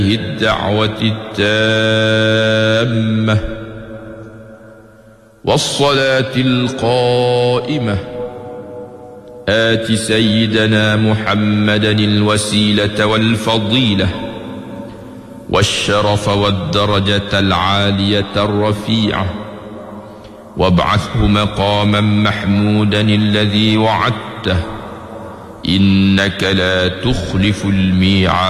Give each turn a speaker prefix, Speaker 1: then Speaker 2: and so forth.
Speaker 1: الدعوة التامة والصلاة القائمة آت سيدنا محمدا الوسيلة والفضيلة والشرف والدرجة العالية الرفيعة وابعثه مقاما محمودا الذي وعدته إنك لا تخلف الميعاد.